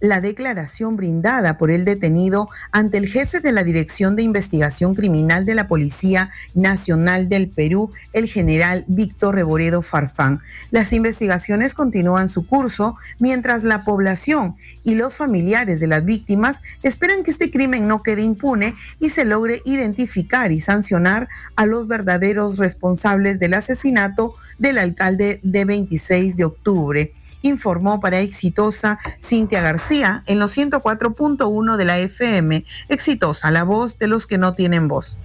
la declaración brindada por el detenido ante el jefe de la Dirección de Investigación Criminal de la Policía Nacional del Perú, el general Víctor Reboredo Farfán. Las investigaciones continúan su curso mientras la población y los familiares de las víctimas esperan que este crimen no quede impune y se logre identificar y sancionar a los verdaderos responsables del asesinato del alcalde de 26 de octubre. Informó para Exitosa Cintia García en los 104.1 de la FM. Exitosa, la voz de los que no tienen voz.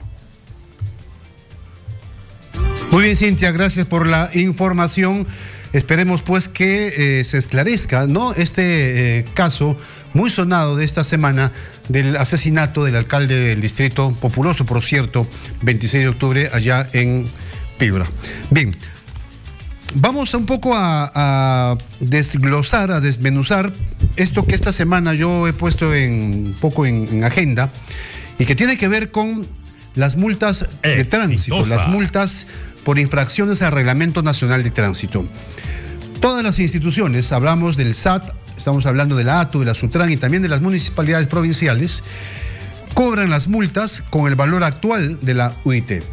Muy bien, Cintia, gracias por la información. Esperemos pues que se esclarezca, ¿no?, este caso muy sonado de esta semana del asesinato del alcalde del distrito populoso, por cierto, 26 de octubre, allá en Piura. Bien. Vamos un poco a desglosar, a desmenuzar esto que esta semana yo he puesto un poco en agenda y que tiene que ver con las multas de tránsito, las multas por infracciones al Reglamento Nacional de Tránsito. Todas las instituciones, hablamos del SAT, estamos hablando de la ATU, de la SUTRAN y también de las municipalidades provinciales, cobran las multas con el valor actual de la UIT.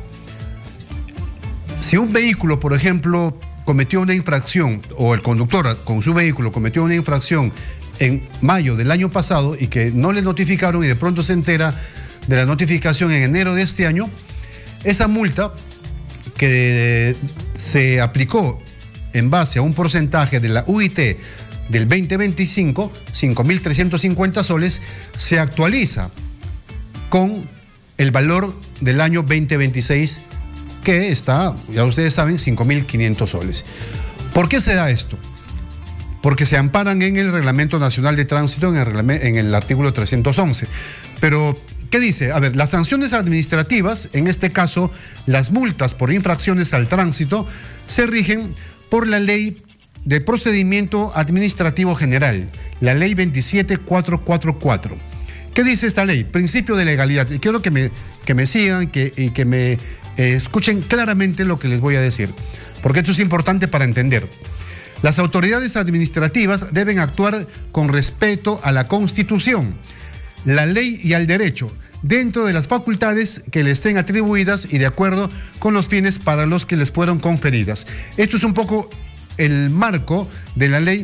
Si un vehículo, por ejemplo, cometió una infracción, o el conductor con su vehículo cometió una infracción en mayo del año pasado y que no le notificaron y de pronto se entera de la notificación en enero de este año, esa multa que se aplicó en base a un porcentaje de la UIT del 2025, 5.350 soles, se actualiza con el valor del año 2026, que está, ya ustedes saben, 5.500 soles. ¿Por qué se da esto? Porque se amparan en el Reglamento Nacional de Tránsito, en el artículo 311. Pero, ¿qué dice? A ver, las sanciones administrativas, en este caso, las multas por infracciones al tránsito, se rigen por la Ley de Procedimiento Administrativo General, la Ley 27444. ¿Qué dice esta ley? Principio de legalidad. Y quiero que me sigan y que me escuchen claramente lo que les voy a decir, porque esto es importante para entender. Las autoridades administrativas deben actuar con respeto a la Constitución, la ley y al derecho, dentro de las facultades que les estén atribuidas y de acuerdo con los fines para los que les fueron conferidas. Esto es un poco el marco de la Ley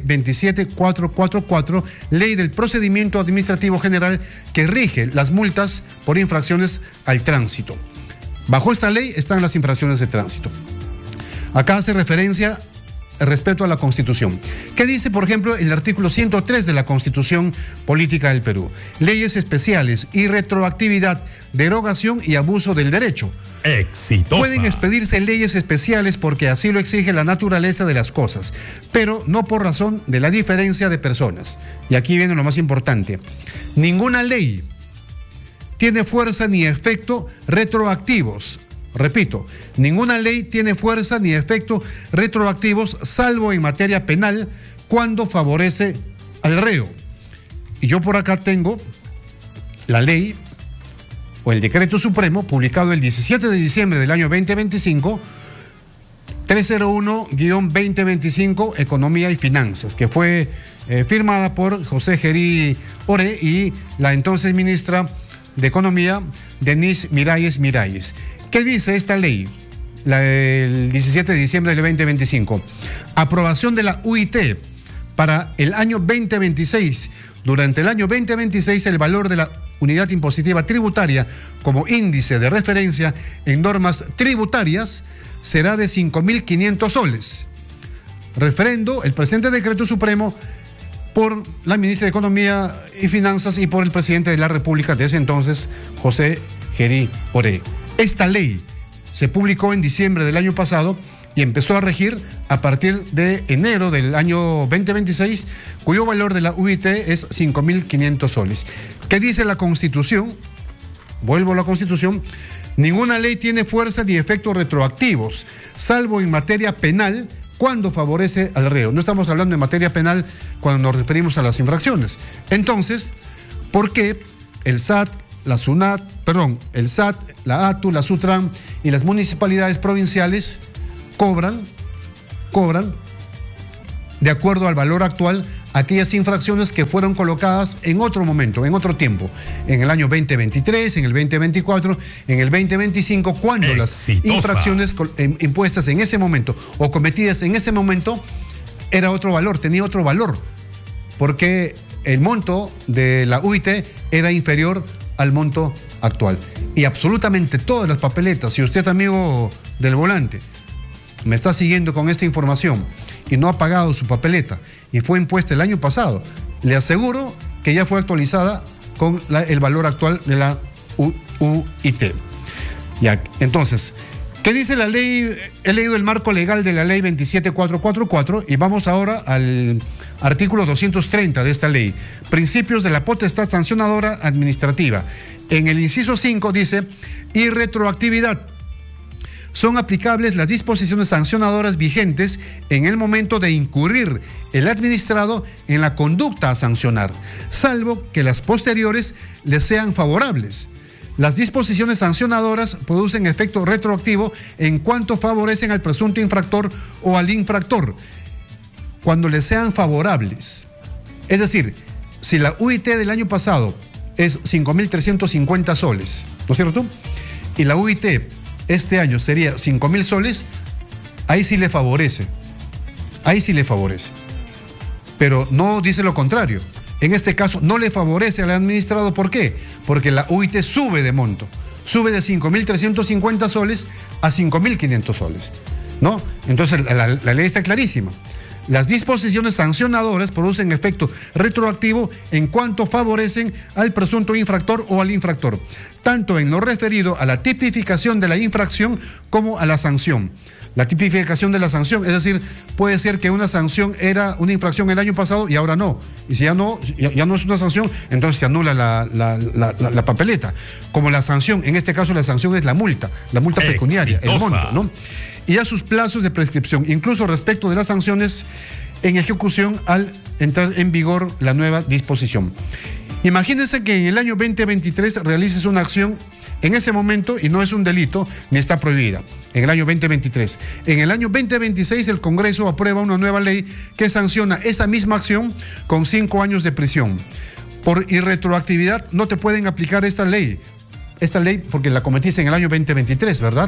27444, Ley del Procedimiento Administrativo General, que rige las multas por infracciones al tránsito. Bajo esta ley están las infracciones de tránsito. Acá hace referencia respecto a la Constitución. ¿Qué dice, por ejemplo, el artículo 103 de la Constitución Política del Perú? Leyes especiales y retroactividad, derogación y abuso del derecho. Exitosa. Pueden expedirse leyes especiales porque así lo exige la naturaleza de las cosas, pero no por razón de la diferencia de personas. Y aquí viene lo más importante. Ninguna ley tiene fuerza ni efecto retroactivos. Repito, ninguna ley tiene fuerza ni efecto retroactivos, salvo en materia penal, cuando favorece al reo. Y yo por acá tengo la ley o el decreto supremo publicado el 17 de diciembre del año 2025, 301-2025, Economía y Finanzas, que fue firmada por José Gerí Oré y la entonces ministra de Economía, Denise Miralles. ¿Qué dice esta ley? El 17 de diciembre del 2025. Aprobación de la UIT para el año 2026. Durante el año 2026, el valor de la unidad impositiva tributaria como índice de referencia en normas tributarias será de 5.500 soles. Referendo el presente decreto supremo por la ministra de Economía y Finanzas y por el presidente de la República de ese entonces, José Gerí Oré. Esta ley se publicó en diciembre del año pasado y empezó a regir a partir de enero del año 2026, cuyo valor de la UIT es 5.500 soles. ¿Qué dice la Constitución? Vuelvo a la Constitución. Ninguna ley tiene fuerza ni efectos retroactivos, salvo en materia penal, cuando favorece al reo. No estamos hablando de materia penal cuando nos referimos a las infracciones. Entonces, ¿por qué el SAT, el SAT, la ATU, la SUTRAN y las municipalidades provinciales cobran de acuerdo al valor actual aquellas infracciones que fueron colocadas en otro momento, en otro tiempo, en el año 2023, en el 2024, en el 2025, cuando las infracciones impuestas en ese momento o cometidas en ese momento era otro valor, tenía otro valor, porque el monto de la UIT era inferior al monto actual. Y absolutamente todas las papeletas, si usted, amigo del volante, me está siguiendo con esta información y no ha pagado su papeleta y fue impuesta el año pasado, le aseguro que ya fue actualizada con el valor actual de la UIT. Ya, entonces, ¿qué dice la ley? He leído el marco legal de la ley 27444 y vamos ahora al artículo 230 de esta ley. Principios de la potestad sancionadora administrativa. En el inciso 5 dice, irretroactividad. Son aplicables las disposiciones sancionadoras vigentes en el momento de incurrir el administrado en la conducta a sancionar, salvo que las posteriores les sean favorables. Las disposiciones sancionadoras producen efecto retroactivo en cuanto favorecen al presunto infractor o al infractor, cuando les sean favorables. Es decir, si la UIT del año pasado es 5.350 soles, ¿no es cierto? Y la UIT este año sería 5.000 soles, ahí sí le favorece. Ahí sí le favorece. Pero no dice lo contrario. En este caso no le favorece al administrado. ¿Por qué? Porque la UIT sube de monto. Sube de 5.350 soles a 5.500 soles, ¿no? Entonces la ley está clarísima. Las disposiciones sancionadoras producen efecto retroactivo en cuanto favorecen al presunto infractor o al infractor, tanto en lo referido a la tipificación de la infracción como a la sanción. La tipificación de la sanción, es decir, puede ser que una sanción era una infracción el año pasado y ahora no. Y si ya no es una sanción, entonces se anula la papeleta. Como la sanción, en este caso la sanción es la multa pecuniaria, el monto, ¿no? Y a sus plazos de prescripción, incluso respecto de las sanciones en ejecución al entrar en vigor la nueva disposición. Imagínense que en el año 2023 realices una acción en ese momento y no es un delito ni está prohibida, en el año 2023. En el año 2026 el Congreso aprueba una nueva ley que sanciona esa misma acción con 5 años de prisión. Por irretroactividad no te pueden aplicar esta ley porque la cometiste en el año 2023, ¿verdad?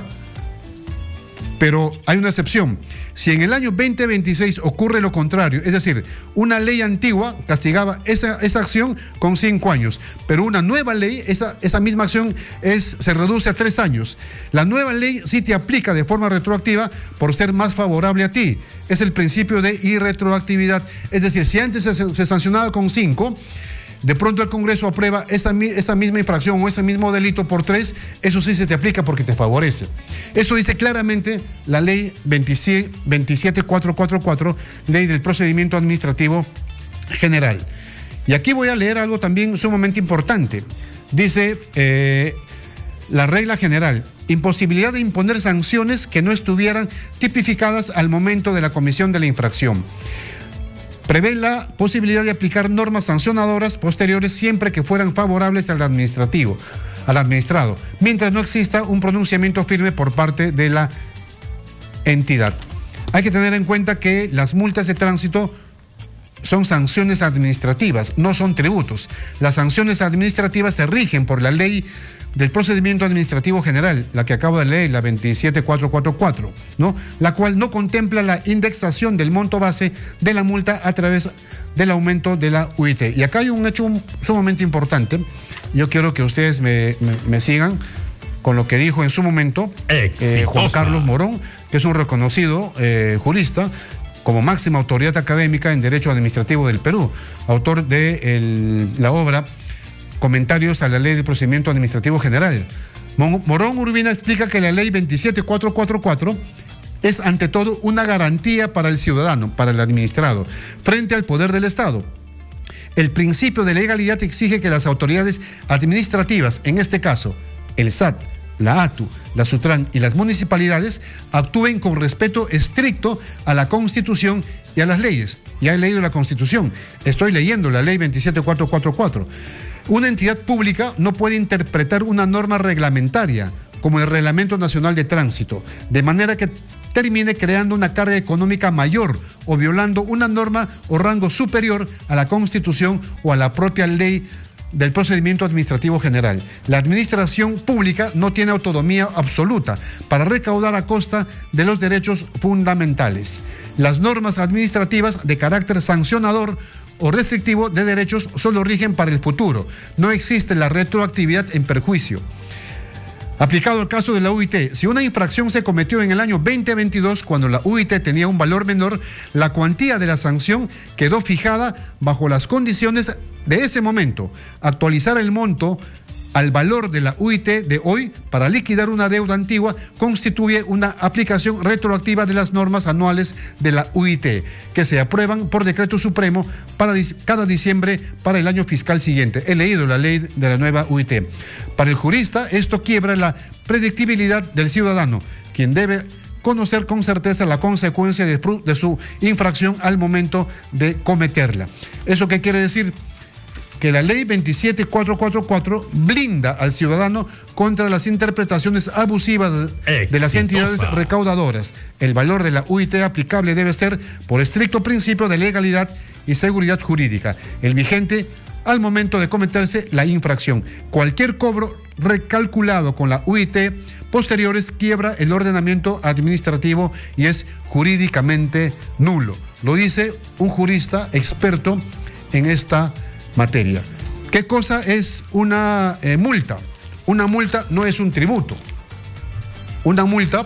Pero hay una excepción. Si en el año 2026 ocurre lo contrario, es decir, una ley antigua castigaba esa acción con 5 años, pero una nueva ley, esa misma acción se reduce a 3 años. La nueva ley sí te aplica de forma retroactiva por ser más favorable a ti. Es el principio de irretroactividad. Es decir, si antes se sancionaba con 5, de pronto el Congreso aprueba esta misma infracción o ese mismo delito por 3, eso sí se te aplica porque te favorece. Esto dice claramente la ley 27444, ley del procedimiento administrativo general. Y aquí voy a leer algo también sumamente importante. Dice la regla general: imposibilidad de imponer sanciones que no estuvieran tipificadas al momento de la comisión de la infracción. Prevé la posibilidad de aplicar normas sancionadoras posteriores siempre que fueran favorables al administrado, mientras no exista un pronunciamiento firme por parte de la entidad. Hay que tener en cuenta que las multas de tránsito son sanciones administrativas, no son tributos. Las sanciones administrativas se rigen por la ley del procedimiento administrativo general, la que acabo de leer, la 27444, ¿no? La cual no contempla la indexación del monto base de la multa a través del aumento de la UIT. Y acá hay un hecho sumamente importante. Yo quiero que ustedes me sigan con lo que dijo en su momento Juan Carlos Morón, que es un reconocido jurista, como máxima autoridad académica en Derecho Administrativo del Perú, autor de la obra Comentarios a la Ley de Procedimiento Administrativo General. Morón Urbina explica que la Ley 27444 es ante todo una garantía para el ciudadano, para el administrado, frente al poder del Estado. El principio de legalidad exige que las autoridades administrativas, en este caso el SAT, la ATU, la SUTRAN y las municipalidades, actúen con respeto estricto a la Constitución y a las leyes. Ya he leído la Constitución, estoy leyendo la Ley 27444. Una entidad pública no puede interpretar una norma reglamentaria, como el Reglamento Nacional de Tránsito, de manera que termine creando una carga económica mayor o violando una norma o rango superior a la Constitución o a la propia ley del procedimiento administrativo general. La administración pública no tiene autonomía absoluta para recaudar a costa de los derechos fundamentales. Las normas administrativas de carácter sancionador o restrictivo de derechos solo rigen para el futuro. No existe la retroactividad en perjuicio. Aplicado el caso de la UIT, si una infracción se cometió en el año 2022, cuando la UIT tenía un valor menor, la cuantía de la sanción quedó fijada bajo las condiciones de ese momento. Actualizar el monto al valor de la UIT de hoy para liquidar una deuda antigua constituye una aplicación retroactiva de las normas anuales de la UIT, que se aprueban por decreto supremo para cada diciembre para el año fiscal siguiente. He leído la ley de la nueva UIT. Para el jurista, esto quiebra la predictibilidad del ciudadano, quien debe conocer con certeza la consecuencia de su infracción al momento de cometerla. ¿Eso qué quiere decir? Que la ley 27444 blinda al ciudadano contra las interpretaciones abusivas de las entidades recaudadoras. El valor de la UIT aplicable debe ser por estricto principio de legalidad y seguridad jurídica, el vigente al momento de cometerse la infracción. Cualquier cobro recalculado con la UIT posteriores quiebra el ordenamiento administrativo y es jurídicamente nulo. Lo dice un jurista experto en esta materia. ¿Qué cosa es una multa? Una multa no es un tributo. Una multa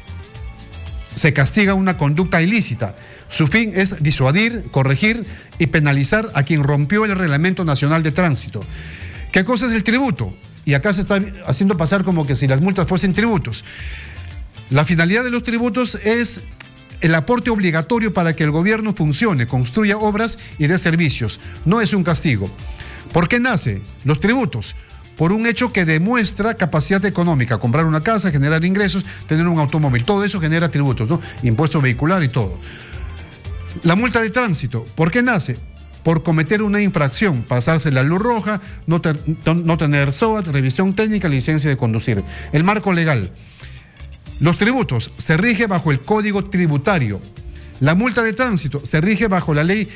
se castiga una conducta ilícita. Su fin es disuadir, corregir y penalizar a quien rompió el Reglamento Nacional de Tránsito. ¿Qué cosa es el tributo? Y acá se está haciendo pasar como que si las multas fuesen tributos. La finalidad de los tributos es el aporte obligatorio para que el gobierno funcione, construya obras y dé servicios. No es un castigo. ¿Por qué nace los tributos? Por un hecho que demuestra capacidad económica, comprar una casa, generar ingresos, tener un automóvil. Todo eso genera tributos, ¿no? Impuesto vehicular y todo. La multa de tránsito, ¿por qué nace? Por cometer una infracción, pasarse la luz roja, no tener SOAT, revisión técnica, licencia de conducir. El marco legal. Los tributos se rige bajo el Código Tributario. La multa de tránsito se rige bajo la ley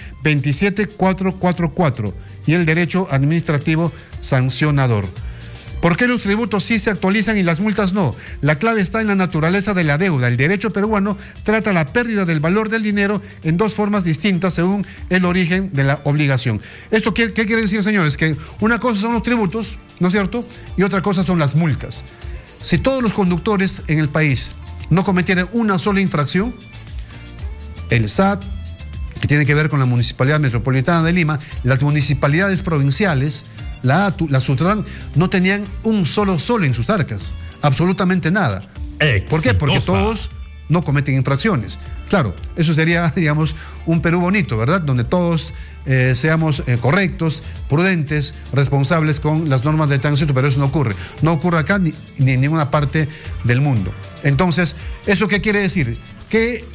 27444 y el derecho administrativo sancionador. ¿Por qué los tributos sí se actualizan y las multas no? La clave está en la naturaleza de la deuda. El derecho peruano trata la pérdida del valor del dinero en dos formas distintas según el origen de la obligación. ¿Esto qué quiere decir, señores? Que una cosa son los tributos, ¿no es cierto? Y otra cosa son las multas. Si todos los conductores en el país no cometieran una sola infracción, el SAT, que tiene que ver con la Municipalidad Metropolitana de Lima, las municipalidades provinciales, la ATU, la SUTRAN, no tenían un solo sol en sus arcas, absolutamente nada. Exitosa. ¿Por qué? Porque todos no cometen infracciones. Claro, eso sería, digamos, un Perú bonito, ¿verdad? Donde todos seamos correctos, prudentes, responsables con las normas de tránsito, pero eso no ocurre. No ocurre acá ni en ninguna parte del mundo. Entonces, ¿eso qué quiere decir? Que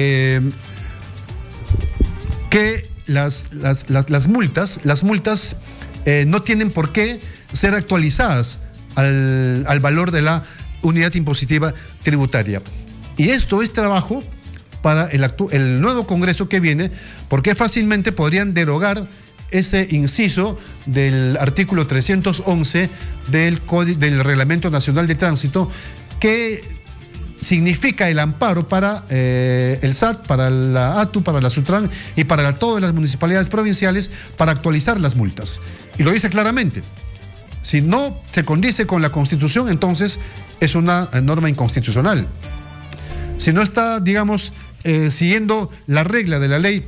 las multas no tienen por qué ser actualizadas al valor de la unidad impositiva tributaria. Y esto es trabajo para el nuevo Congreso que viene, porque fácilmente podrían derogar ese inciso del artículo 311 del Reglamento Nacional de Tránsito, que significa el amparo para el SAT, para la ATU, para la SUTRAN y para todas las municipalidades provinciales para actualizar las multas. Y lo dice claramente. Si no se condice con la Constitución, entonces es una norma inconstitucional. Si no está, digamos, siguiendo la regla de la ley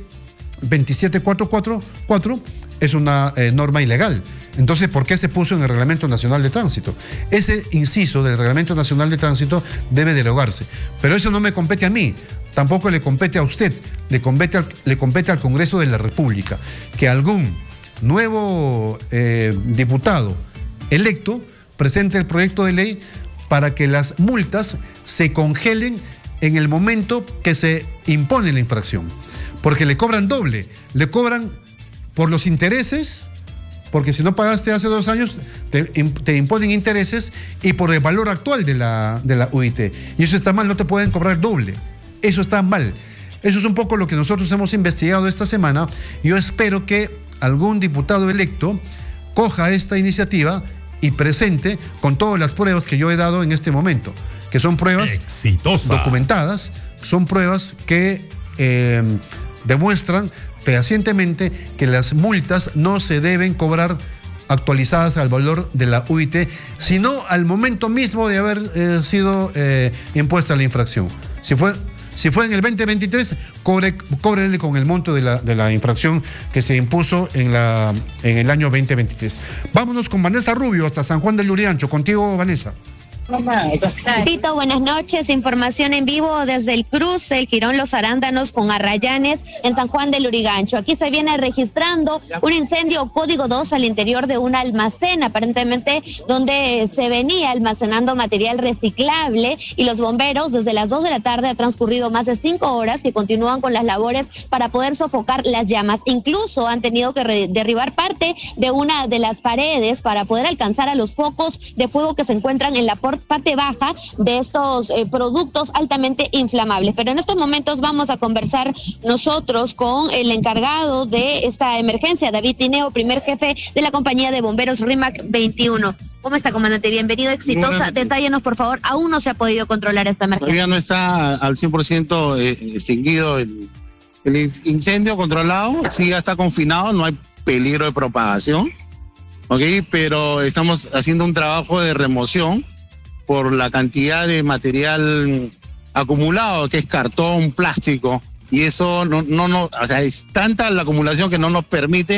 27444, es una norma ilegal. Entonces, ¿por qué se puso en el Reglamento Nacional de Tránsito? Ese inciso del Reglamento Nacional de Tránsito debe derogarse. Pero eso no me compete a mí, tampoco le compete a usted, le compete al Congreso de la República. Que algún nuevo diputado electo presente el proyecto de ley para que las multas se congelen en el momento que se impone la infracción. Porque le cobran doble, le cobran por los intereses, porque si no pagaste hace 2 años, te imponen intereses, y por el valor actual de la UIT. Y eso está mal, no te pueden cobrar doble. Eso está mal. Eso es un poco lo que nosotros hemos investigado esta semana. Yo espero que algún diputado electo coja esta iniciativa y presente con todas las pruebas que yo he dado en este momento, que son pruebas documentadas, son pruebas que demuestran fehacientemente que las multas no se deben cobrar actualizadas al valor de la UIT, sino al momento mismo de haber sido impuesta la infracción. Si fue en el 2023, cóbrele con el monto de la infracción que se impuso en el año 2023. Vámonos con Vanessa Rubio hasta San Juan del Lurigancho. Contigo, Vanessa. Tito, buenas noches. Información en vivo desde el cruce, el Jirón Los Arándanos con Arrayanes en San Juan del Lurigancho. Aquí se viene registrando un incendio código 2 al interior de un almacén, aparentemente donde se venía almacenando material reciclable, y los bomberos desde las 2 de la tarde, ha transcurrido más de 5 horas que continúan con las labores para poder sofocar las llamas. Incluso han tenido que derribar parte de una de las paredes para poder alcanzar a los focos de fuego que se encuentran en la parte baja de estos productos altamente inflamables. Pero en estos momentos vamos a conversar nosotros con el encargado de esta emergencia, David Tineo, primer jefe de la compañía de bomberos RIMAC 21. ¿Cómo está, comandante? Bienvenido, exitosa. Detállenos, por favor. Aún no se ha podido controlar esta emergencia. Todavía no está al 100% extinguido el incendio, controlado. Sí, ya está confinado, no hay peligro de propagación. ¿Ok? Pero estamos haciendo un trabajo de remoción por la cantidad de material acumulado, que es cartón, plástico, y eso o sea, es tanta la acumulación que no nos permite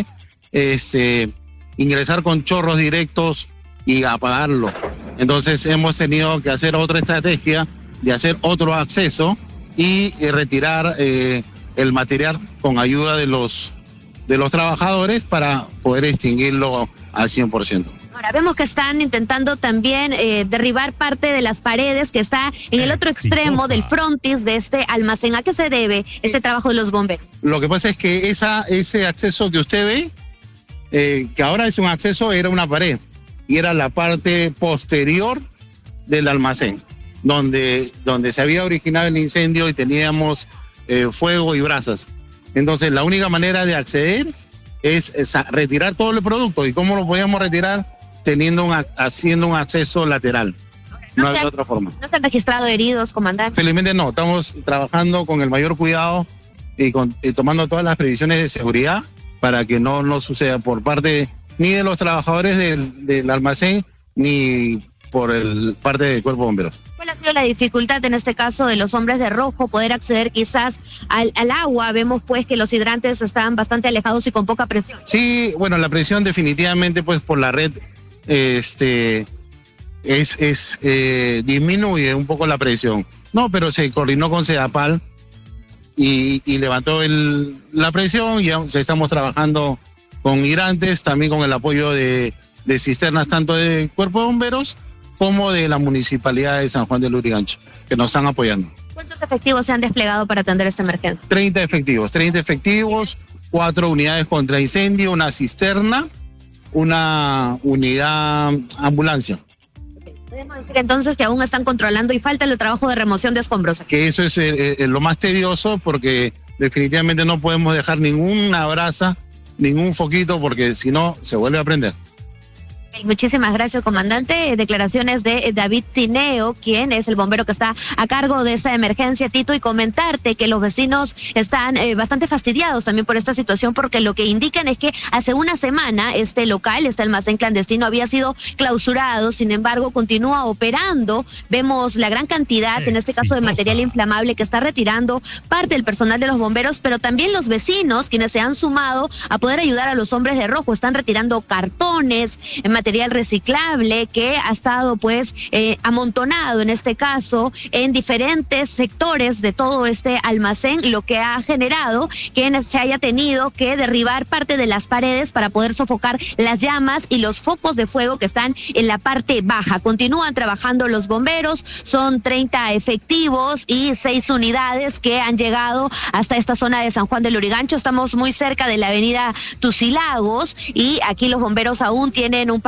ingresar con chorros directos y apagarlo. Entonces hemos tenido que hacer otra estrategia de hacer otro acceso y retirar el material con ayuda de los trabajadores para poder extinguirlo al 100%. Ahora vemos que están intentando también derribar parte de las paredes que está en el otro extremo del frontis de este almacén. ¿A qué se debe este trabajo de los bomberos? Lo que pasa es que ese acceso que usted ve, que ahora es un acceso, era una pared y era la parte posterior del almacén, donde se había originado el incendio y teníamos fuego y brasas. Entonces la única manera de acceder es retirar todo el producto. ¿Y cómo lo podíamos retirar? Haciendo un acceso lateral. No hay otra forma. ¿No se han registrado heridos, comandante? Felizmente no. Estamos trabajando con el mayor cuidado y tomando todas las previsiones de seguridad para que no suceda por parte ni de los trabajadores del almacén ni por parte del Cuerpo de Bomberos. ¿Cuál ha sido la dificultad en este caso de los hombres de rojo poder acceder quizás al agua? Vemos pues que los hidrantes están bastante alejados y con poca presión. Sí, bueno, la presión definitivamente pues por la red disminuye un poco la presión. No, pero se coordinó con Sedapal y levantó la presión, y estamos trabajando con hidrantes, también con el apoyo de cisternas tanto del Cuerpo de Bomberos como de la Municipalidad de San Juan del Lurigancho, que nos están apoyando. ¿Cuántos efectivos se han desplegado para atender esta emergencia? 30 efectivos, 4 unidades contra incendio, una cisterna, una unidad ambulancia. Podemos decir entonces que aún están controlando y falta el trabajo de remoción de escombros. Que eso es lo más tedioso, porque definitivamente no podemos dejar ninguna brasa, ningún foquito, porque si no se vuelve a prender. Muchísimas gracias, comandante. Declaraciones de David Tineo, quien es el bombero que está a cargo de esta emergencia, Tito, y comentarte que los vecinos están bastante fastidiados también por esta situación, porque lo que indican es que hace una semana este local, este almacén clandestino, había sido clausurado, sin embargo continúa operando. Vemos la gran cantidad, en este caso, de material inflamable que está retirando parte del personal de los bomberos, pero también los vecinos, quienes se han sumado a poder ayudar a los hombres de rojo, están retirando cartones, material reciclable que ha estado pues amontonado en este caso en diferentes sectores de todo este almacén, lo que ha generado que se haya tenido que derribar parte de las paredes para poder sofocar las llamas y los focos de fuego que están en la parte baja. Continúan trabajando los bomberos, son 30 efectivos y 6 unidades que han llegado hasta esta zona de San Juan del Lurigancho. Estamos muy cerca de la avenida Tucilagos y aquí los bomberos aún tienen un par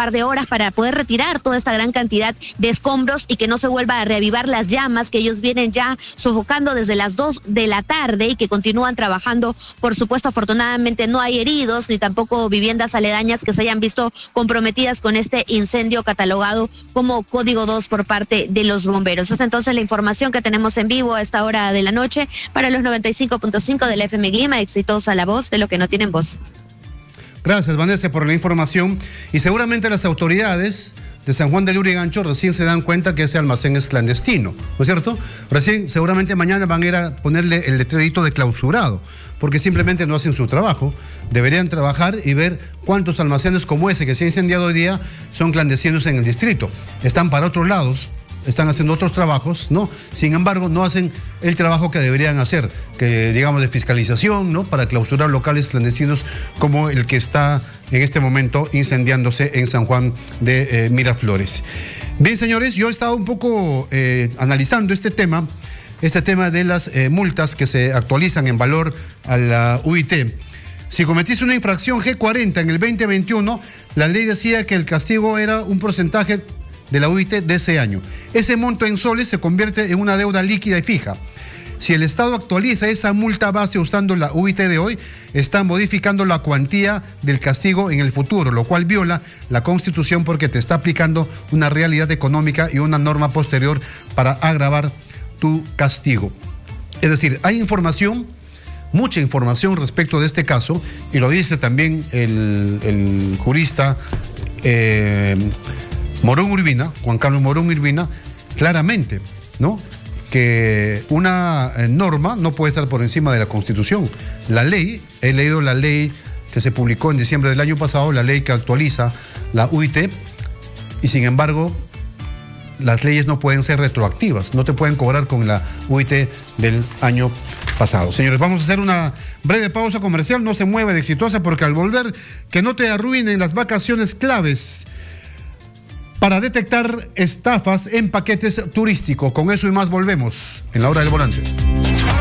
par de horas para poder retirar toda esta gran cantidad de escombros y que no se vuelva a reavivar las llamas que ellos vienen ya sofocando desde las 2 de la tarde y que continúan trabajando. Por supuesto, afortunadamente no hay heridos ni tampoco viviendas aledañas que se hayan visto comprometidas con este incendio catalogado como código 2 por parte de los bomberos. Es entonces la información que tenemos en vivo a esta hora de la noche para los 95.5 del FM Clima. Exitosa la voz de lo que no tienen voz. Gracias, Vanessa, por la información. Y seguramente las autoridades de San Juan de Lurigancho recién se dan cuenta que ese almacén es clandestino, ¿no es cierto? Recién, seguramente mañana van a ir a ponerle el letrerito de clausurado, porque simplemente no hacen su trabajo. Deberían trabajar y ver cuántos almacenes como ese que se ha incendiado hoy día son clandestinos en el distrito. Están para otros lados, están haciendo otros trabajos, ¿no? Sin embargo, no hacen el trabajo que deberían hacer, que digamos de fiscalización, ¿no? Para clausurar locales clandestinos como el que está en este momento incendiándose en San Juan de Miraflores. Bien, señores, yo he estado un poco analizando este tema de las multas que se actualizan en valor a la UIT. Si cometiste una infracción G40 en el 2021, la ley decía que el castigo era un porcentaje de la UIT de ese año. Ese monto en soles se convierte en una deuda líquida y fija. Si el Estado actualiza esa multa base usando la UIT de hoy, está modificando la cuantía del castigo en el futuro, lo cual viola la Constitución porque te está aplicando una realidad económica y una norma posterior para agravar tu castigo. Es decir, hay información, mucha información respecto de este caso, y lo dice también el jurista Morón Urbina, Juan Carlos Morón Urbina, claramente, ¿no? Que una norma no puede estar por encima de la Constitución. La ley, he leído la ley que se publicó en diciembre del año pasado, la ley que actualiza la UIT, y sin embargo, las leyes no pueden ser retroactivas, no te pueden cobrar con la UIT del año pasado. Señores, vamos a hacer una breve pausa comercial, no se mueve de Exitosa porque al volver, que no te arruinen las vacaciones claves para detectar estafas en paquetes turísticos. Con eso y más volvemos en la hora del volante.